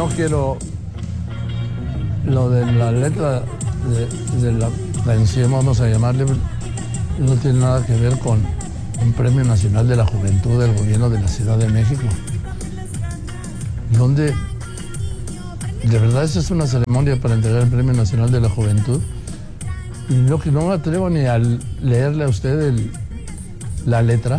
no quiero... Lo de la letra de la canción, vamos a llamarle, no tiene nada que ver con un Premio Nacional de la Juventud del Gobierno de la Ciudad de México. Donde, de verdad, esa es una ceremonia para entregar el Premio Nacional de la Juventud. Y lo que no me atrevo ni a leerle a usted la letra.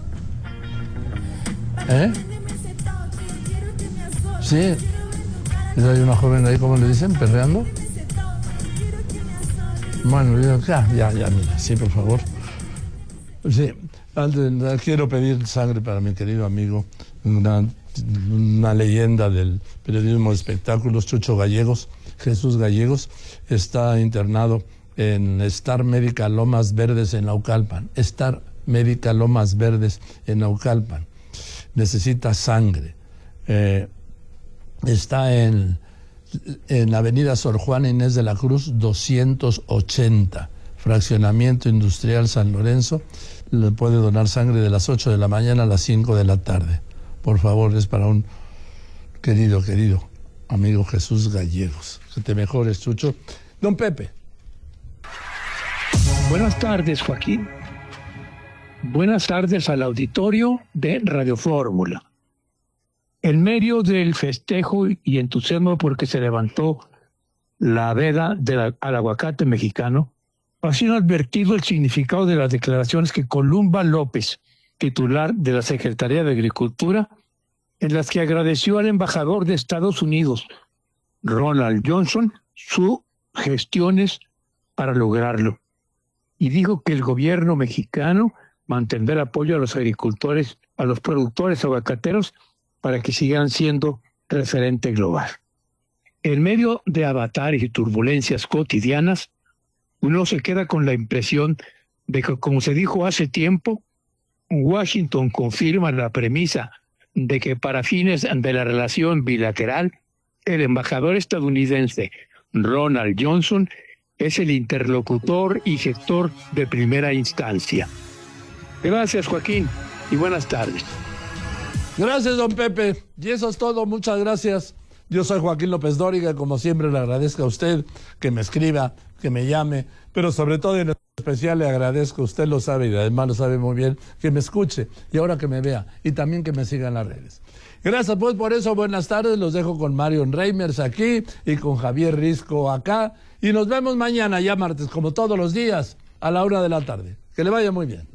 Sí. Hay una joven ahí, ¿cómo le dicen? ¿Perreando? Bueno, ya, mira, sí, por favor. Sí, antes, quiero pedir sangre para mi querido amigo, una leyenda del periodismo de espectáculos, Chucho Gallegos, Jesús Gallegos, está internado en Star Médica Lomas Verdes en Naucalpan. Star Médica Lomas Verdes en Naucalpan. Necesita sangre. Está en Avenida Sor Juana Inés de la Cruz 280, Fraccionamiento Industrial San Lorenzo. Le puede donar sangre de las 8 de la mañana a las 5 de la tarde. Por favor, es para un querido amigo Jesús Gallegos. Que te mejores, Chucho. Don Pepe. Buenas tardes, Joaquín. Buenas tardes al auditorio de Radio Fórmula. En medio del festejo y entusiasmo porque se levantó la veda al aguacate mexicano, ha sido advertido el significado de las declaraciones que Columba López, titular de la Secretaría de Agricultura, en las que agradeció al embajador de Estados Unidos, Ronald Johnson, sus gestiones para lograrlo. Y dijo que el gobierno mexicano mantendrá apoyo a los agricultores, a los productores aguacateros, para que sigan siendo referente global. En medio de avatares y turbulencias cotidianas, uno se queda con la impresión de que, como se dijo hace tiempo, Washington confirma la premisa de que para fines de la relación bilateral, el embajador estadounidense Ronald Johnson es el interlocutor y gestor de primera instancia. Gracias, Joaquín, y buenas tardes. Gracias, don Pepe. Y eso es todo. Muchas gracias. Yo soy Joaquín López Dóriga. Como siempre, le agradezco a usted que me escriba, que me llame, pero sobre todo en especial le agradezco, usted lo sabe y además lo sabe muy bien, que me escuche y ahora que me vea y también que me siga en las redes. Gracias, pues, por eso. Buenas tardes. Los dejo con Marion Reimers aquí y con Javier Risco acá. Y nos vemos mañana, ya martes, como todos los días, a la 1 de la tarde. Que le vaya muy bien.